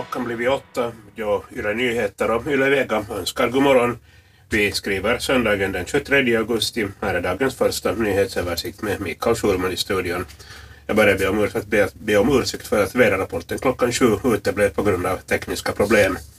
klockan blivit 8. Jo, Yle Nyheter och Yle Vega önskar god morgon. Vi skriver söndagen den 23 augusti. Här är dagens första nyhetsöversikt med Mikael Schulman i studion. Jag börjar be om ursäkt för att väderrapporten klockan 7 uteblev på grund av tekniska problem.